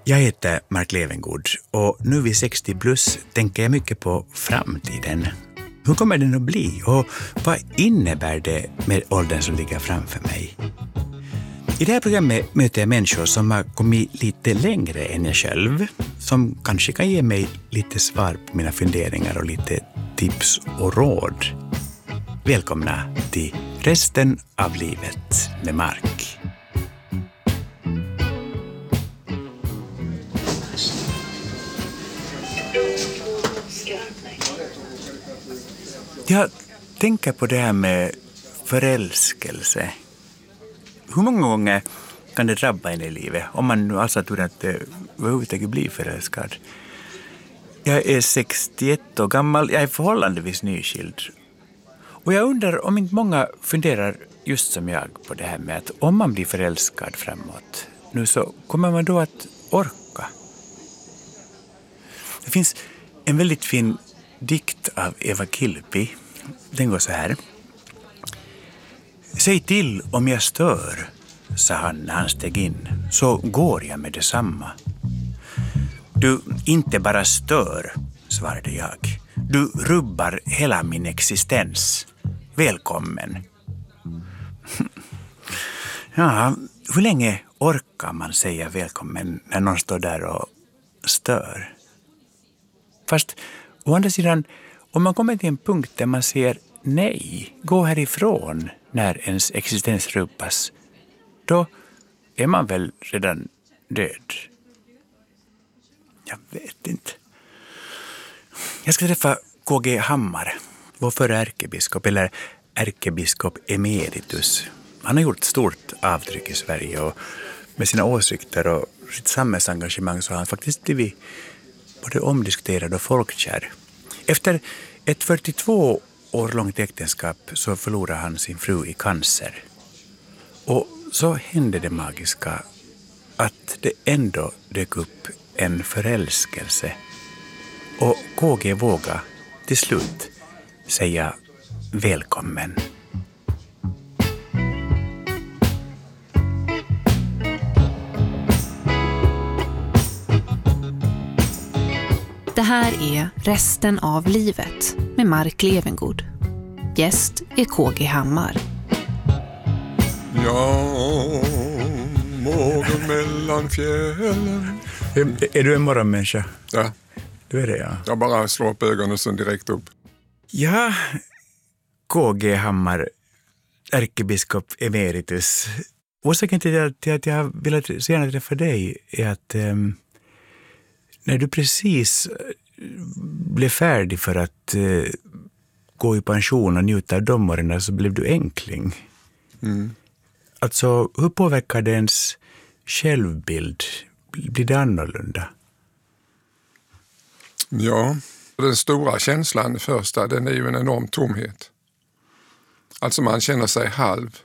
Jag heter Mark Levengood och nu vid 60 plus tänker jag mycket på framtiden. Hur kommer den att bli och vad innebär det med åldern som ligger framför mig? I det här programmet möter jag människor som har kommit lite längre än jag själv, som kanske kan ge mig lite svar på mina funderingar och lite tips och råd. Välkomna till Resten av livet med Mark. Jag tänker på det här med förälskelse. Hur många gånger kan det drabba en i livet om man nu alltså tror att det överhuvudtaget blir förälskad? Jag är 61 år gammal, jag är förhållandevis nyskild. Och jag undrar om inte många funderar just som jag på det här med att om man blir förälskad framåt, nu så kommer man då att orka. Det finns en väldigt fin dikt av Eva Kilpi. Den går så här. Säg till om jag stör, sa han när han steg in, så går jag med detsamma. Du inte bara stör, svarade jag. Du rubbar hela min existens. Välkommen. Ja, hur länge orkar man säga välkommen när någon står där och stör? Fast å andra sidan, om man kommer till en punkt där man säger nej, gå härifrån när ens existens rubbas, då är man väl redan död. Jag vet inte. Jag ska träffa KG Hammar, vår förre ärkebiskop, eller ärkebiskop emeritus. Han har gjort stort avtryck i Sverige och med sina åsikter och sitt samhällsengagemang så har han faktiskt blivit både omdiskuterad och folkkär. Efter ett 42 år långt äktenskap så förlorade han sin fru i cancer. Och så hände det magiska att det ändå dök upp en förälskelse. Och KG vågade till slut säga välkommen. Det här är Resten av livet med Mark Levengood. Gäst är KG Hammar. Ja, morgon mellan fjällen. Är du en morgonmänniska? Ja. Du är det, ja. Jag bara slår upp ögonen och sen direkt upp. Ja, KG Hammar, ärkebiskop emeritus. Orsaken till att jag har velat gärna träffa dig är att när du precis blev färdig för att gå i pension och njuta av de åren så blev du enkling. Mm. Alltså, hur påverkar det ens självbild? Blir det annorlunda? Ja, den stora känslan första, den är ju en enorm tomhet. Alltså man känner sig halv.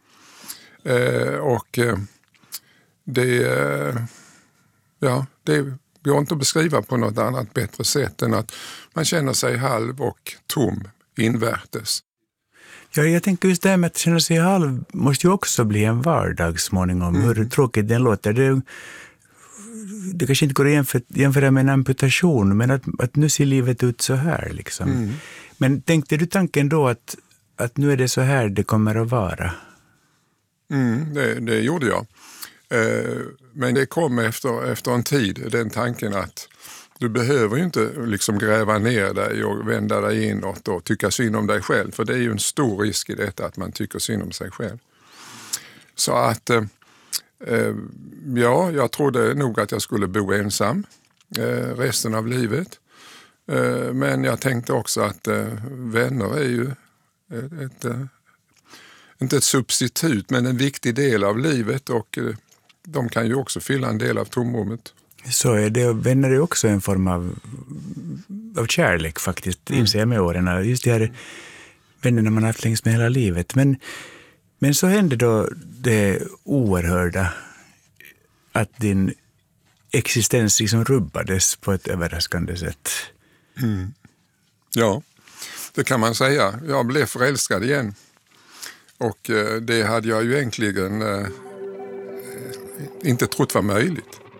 Det går inte att beskriva på något annat bättre sätt än att man känner sig halv och tom invärtes. Ja, jag tänker just det här med att känna sig halv måste ju också bli en vardag småningom. Hur tråkigt den låter. Det kanske inte går att jämföra med en amputation, men att nu ser livet ut så här liksom. Men tänkte du tanken då att nu är det så här det kommer att vara? Det gjorde jag. Men det kom efter en tid, den tanken att du behöver ju inte liksom gräva ner dig och vända dig inåt och tycka synd om dig själv. För det är ju en stor risk i detta att man tycker synd om sig själv. Så att jag trodde nog att jag skulle bo ensam resten av livet. Men jag tänkte också att vänner är ju inte ett substitut men en viktig del av livet och de kan ju också fylla en del av tomrummet. Så är det, och vänner är också en form av kärlek faktiskt, inser jag med åren. Just det här vännerna man har haft längs med hela livet. Men så hände då det oerhörda att din existens liksom rubbades på ett överraskande sätt. Ja, det kan man säga. Jag blev förälskad igen. Och det hade jag ju egentligen inte trott var möjligt.